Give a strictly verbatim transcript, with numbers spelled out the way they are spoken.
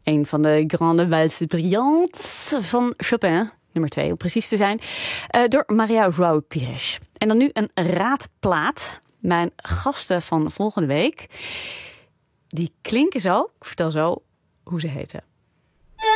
Een van de Grande Valse Brillantes van Chopin. Nummer twee, om precies te zijn. Uh, door Maria João Pires. En dan nu een raadplaat. Mijn gasten van volgende week. Die klinken zo. Ik vertel zo hoe ze heten.